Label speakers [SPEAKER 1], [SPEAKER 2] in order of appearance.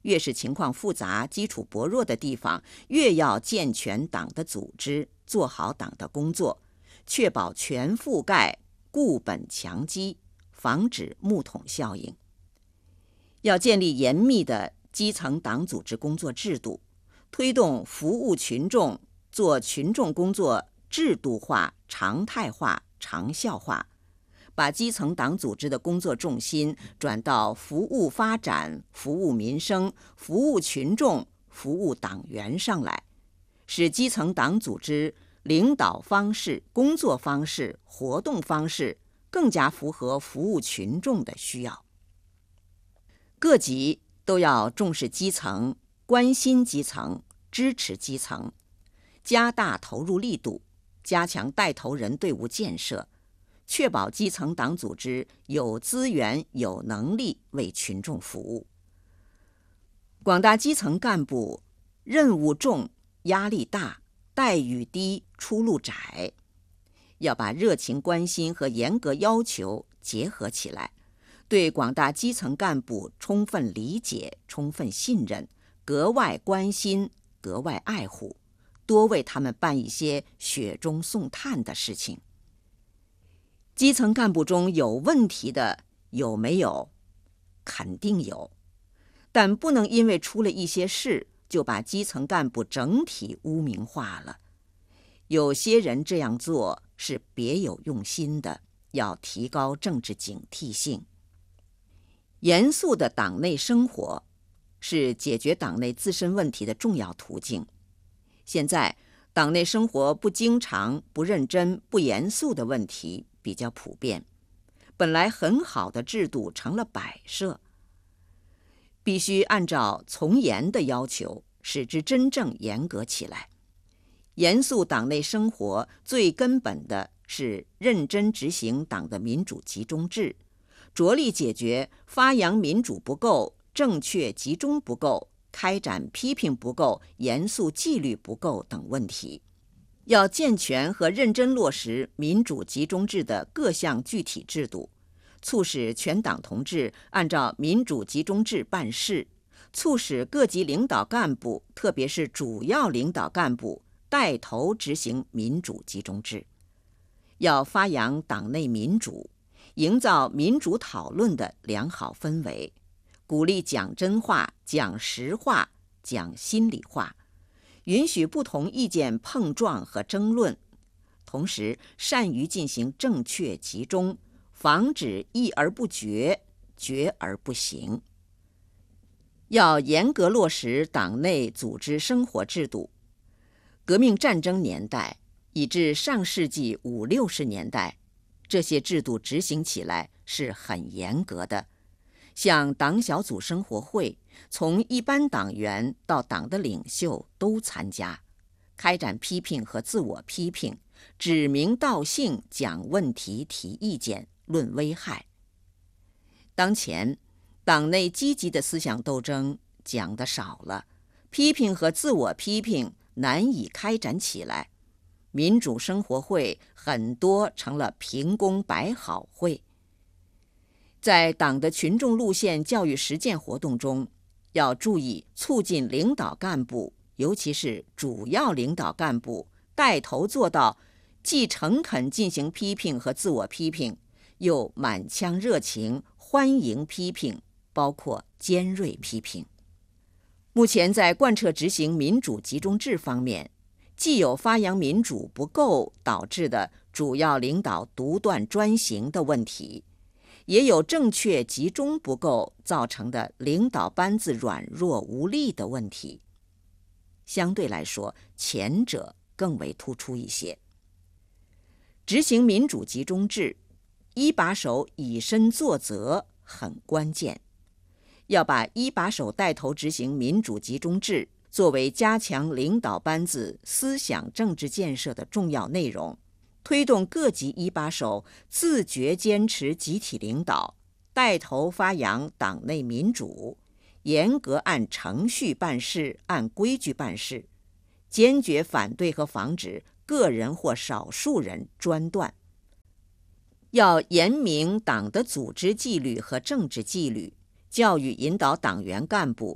[SPEAKER 1] 越是情况复杂、基础薄弱的地方，越要健全党的组织，做好党的工作，确保全覆盖，固本强基，防止木桶效应。要建立严密的基层党组织工作制度，推动服务群众，做群众工作制度化、常态化、长效化，把基层党组织的工作重心转到服务发展、服务民生、服务群众、服务党员上来，使基层党组织领导方式、工作方式、活动方式更加符合服务群众的需要。各级都要重视基层，关心基层，支持基层，加大投入力度，加强带头人队伍建设，确保基层党组织有资源、有能力为群众服务。广大基层干部任务重、压力大、待遇低、出路窄，要把热情关心和严格要求结合起来，对广大基层干部充分理解、充分信任，格外关心、格外爱护，多为他们办一些雪中送炭的事情。基层干部中有问题的有没有？肯定有，但不能因为出了一些事就把基层干部整体污名化了。有些人这样做是别有用心的，要提高政治警惕性。严肃的党内生活是解决党内自身问题的重要途径。现在党内生活不经常、不认真、不严肃的问题比较普遍，本来很好的制度成了摆设，必须按照从严的要求，使之真正严格起来。严肃党内生活最根本的是认真执行党的民主集中制，着力解决发扬民主不够、正确集中不够、开展批评不够、严肃纪律不够等问题。要健全和认真落实民主集中制的各项具体制度，促使全党同志按照民主集中制办事，促使各级领导干部，特别是主要领导干部带头执行民主集中制。要发扬党内民主，营造民主讨论的良好氛围，鼓励讲真话、讲实话、讲心里话，允许不同意见碰撞和争论，同时善于进行正确集中，防止议而不决、决而不行。要严格落实党内组织生活制度。革命战争年代以至上世纪50、60年代，这些制度执行起来是很严格的。像党小组生活会，从一般党员到党的领袖都参加，开展批评和自我批评，指名道姓讲问题、提意见、论危害。当前党内积极的思想斗争讲得少了，批评和自我批评难以开展起来，民主生活会很多成了评功摆好会。在党的群众路线教育实践活动中，要注意促进领导干部，尤其是主要领导干部带头做到既诚恳进行批评和自我批评，又满腔热情欢迎批评，包括尖锐批评。目前在贯彻执行民主集中制方面，既有发扬民主不够导致的主要领导独断专行的问题，也有正确集中不够造成的领导班子软弱无力的问题。相对来说，前者更为突出一些。执行民主集中制，一把手以身作则很关键。要把一把手带头执行民主集中制作为加强领导班子思想政治建设的重要内容，推动各级一把手自觉坚持集体领导，带头发扬党内民主，严格按程序办事、按规矩办事，坚决反对和防止个人或少数人专断。要严明党的组织纪律和政治纪律，教育引导党员干部